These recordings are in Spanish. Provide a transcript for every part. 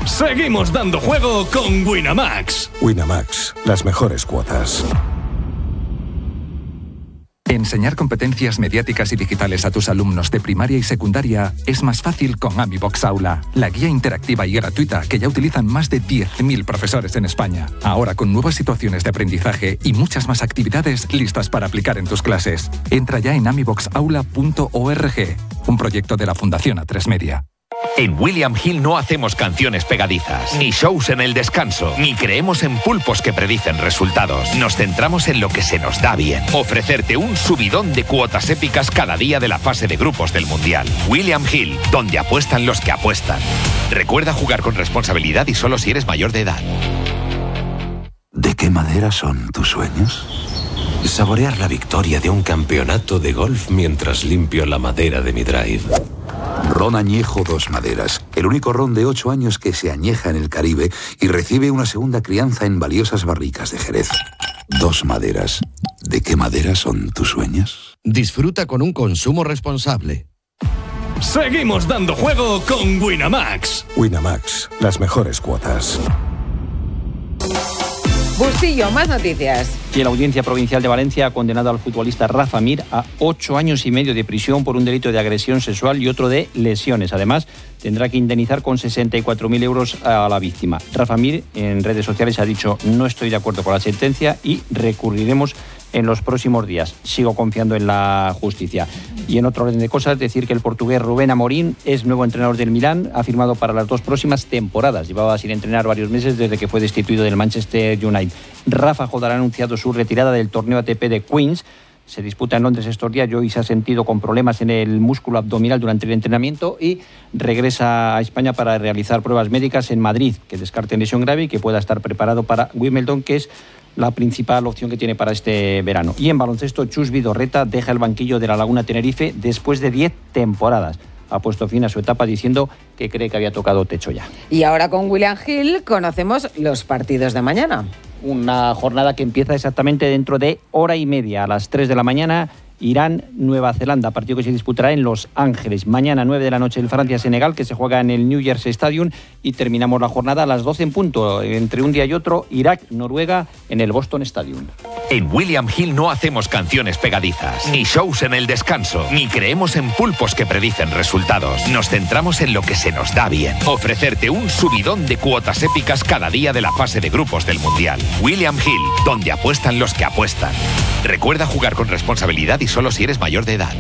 Seguimos dando juego con Winamax. Winamax, las mejores cuotas. Enseñar competencias mediáticas y digitales a tus alumnos de primaria y secundaria es más fácil con AmiBox Aula, la guía interactiva y gratuita que ya utilizan más de 10.000 profesores en España. Ahora con nuevas situaciones de aprendizaje y muchas más actividades listas para aplicar en tus clases. Entra ya en amiboxaula.org, un proyecto de la Fundación A3 Media. En William Hill no hacemos canciones pegadizas, ni shows en el descanso, ni creemos en pulpos que predicen resultados. Nos centramos en lo que se nos da bien. Ofrecerte un subidón de cuotas épicas cada día de la fase de grupos del Mundial. William Hill, donde apuestan los que apuestan. Recuerda jugar con responsabilidad y solo si eres mayor de edad. ¿De qué madera son tus sueños? Saborear la victoria de un campeonato de golf mientras limpio la madera de mi drive. Ron Añejo Dos Maderas, el único ron de 8 años que se añeja en el Caribe y recibe una segunda crianza en valiosas barricas de Jerez. Dos Maderas. ¿De qué madera son tus sueños? Disfruta con un consumo responsable. Seguimos dando juego con Winamax. Winamax, las mejores cuotas. Bustillo, más noticias. Y la Audiencia Provincial de Valencia ha condenado al futbolista Rafa Mir a 8 años y medio de prisión por un delito de agresión sexual y otro de lesiones. Además, tendrá que indemnizar con 64.000 euros a la víctima. Rafa Mir en redes sociales ha dicho: no estoy de acuerdo con la sentencia y recurriremos en los próximos días. Sigo confiando en la justicia. Y en otro orden de cosas, decir que el portugués Rubén Amorín es nuevo entrenador del Milán, ha firmado para las 2 próximas temporadas. Llevaba sin entrenar varios meses desde que fue destituido del Manchester United. Rafa Jodar ha anunciado su retirada del torneo ATP de Queens. Se disputa en Londres estos días y hoy se ha sentido con problemas en el músculo abdominal durante el entrenamiento y regresa a España para realizar pruebas médicas en Madrid, que descarten lesión grave y que pueda estar preparado para Wimbledon, que es la principal opción que tiene para este verano. Y en baloncesto, Chus Vidorreta deja el banquillo de la Laguna Tenerife después de 10 temporadas. Ha puesto fin a su etapa diciendo que cree que había tocado techo ya. Y ahora con William Hill conocemos los partidos de mañana. Una jornada que empieza exactamente dentro de hora y media, a las 3 de la mañana. Irán-Nueva Zelanda, partido que se disputará en Los Ángeles. Mañana 9 de la noche el Francia-Senegal, que se juega en el New Jersey Stadium, y terminamos la jornada a las 12 en punto. Entre un día y otro, Irak-Noruega en el Boston Stadium. En William Hill no hacemos canciones pegadizas, ni shows en el descanso, ni creemos en pulpos que predicen resultados. Nos centramos en lo que se nos da bien. Ofrecerte un subidón de cuotas épicas cada día de la fase de grupos del Mundial. William Hill, donde apuestan los que apuestan. Recuerda jugar con responsabilidad y solo si eres mayor de edad.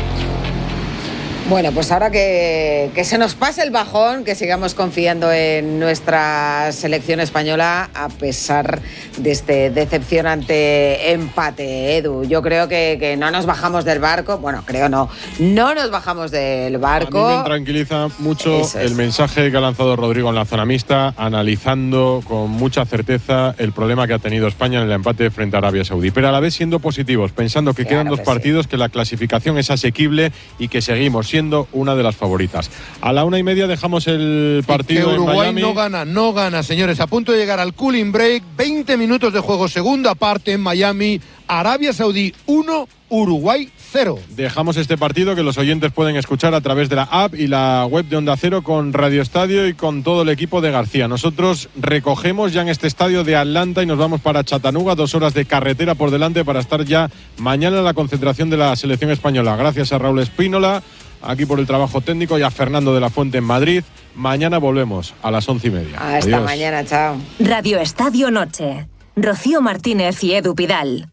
Bueno, pues ahora que se nos pase el bajón, que sigamos confiando en nuestra selección española a pesar de este decepcionante empate, Edu. Yo creo que no nos bajamos del barco. Bueno, creo no nos bajamos del barco. A mí me tranquiliza mucho el mensaje que ha lanzado Rodrigo en la zona mixta, analizando con mucha certeza el problema que ha tenido España en el empate frente a Arabia Saudí, pero a la vez siendo positivos, pensando que quedan 2 partidos, que la clasificación es asequible y que seguimos siendo una de las favoritas. A la 1:30 dejamos el partido en Uruguay Miami. no gana, señores. A punto de llegar al cooling break, 20 minutos de juego, segunda parte en Miami. Arabia Saudí 1, Uruguay 0. Dejamos este partido que los oyentes pueden escuchar a través de la app y la web de Onda Cero con Radio Estadio y con todo el equipo de García. Nosotros recogemos ya en este estadio de Atlanta y nos vamos para Chattanooga, 2 horas de carretera por delante para estar ya mañana en la concentración de la selección española. Gracias a Raúl Espínola aquí por el trabajo técnico y a Fernando de la Fuente en Madrid. Mañana volvemos a las 11:30. Hasta mañana, chao. Radio Estadio Noche. Rocío Martínez y Edu Pidal.